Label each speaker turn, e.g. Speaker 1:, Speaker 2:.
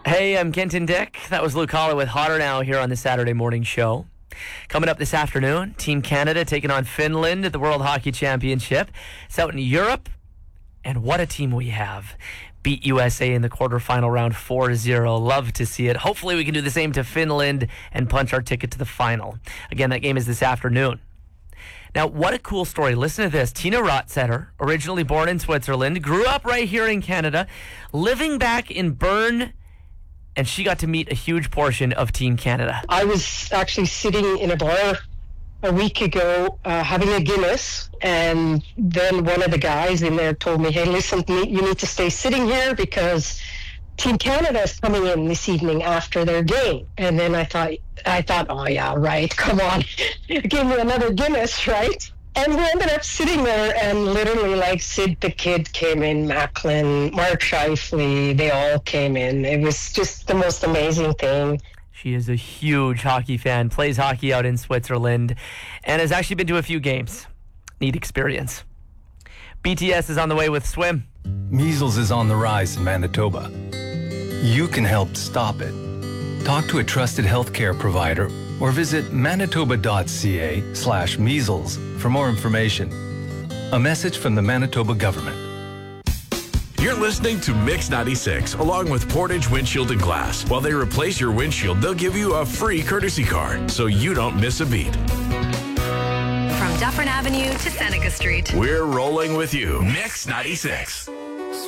Speaker 1: Hey, I'm Kenton Dick. That was Luke Collar with Hotter Now here on the Saturday morning show. Coming up this afternoon, Team Canada taking on Finland at the World Hockey Championship. It's out in Europe, and what a team we have. Beat USA in the quarterfinal round 4-0. Love to see it. Hopefully we can do the same to Finland and punch our ticket to the final. Again, that game is this afternoon. Now, what a cool story. Listen to this. Tina Rotsetter, originally born in Switzerland, grew up right here in Canada, living back in Bern, and she got to meet a huge portion of Team Canada.
Speaker 2: I was actually sitting in a bar a week ago having a Guinness, and then one of the guys in there told me, hey, listen, you need to stay sitting here because Team Canada is coming in this evening after their game. And then I thought, oh yeah, right, come on, give me another Guinness, right? And we ended up sitting there, and literally, like, Sid the Kid came in, Macklin, Mark Scheifele, they all came in. It was just the most amazing thing.
Speaker 1: She is a huge hockey fan, plays hockey out in Switzerland, and has actually been to a few games. Neat experience. BTS is on the way with Swim.
Speaker 3: Measles is on the rise in Manitoba. You can help stop it. Talk to a trusted healthcare provider or visit manitoba.ca/measles for more information. A message from the Manitoba government.
Speaker 4: You're listening to Mix 96 along with Portage Windshield and Glass. While they replace your windshield, they'll give you a free courtesy car so you don't miss a beat.
Speaker 5: From Dufferin Avenue to Seneca Street.
Speaker 4: We're rolling with you. Mix 96.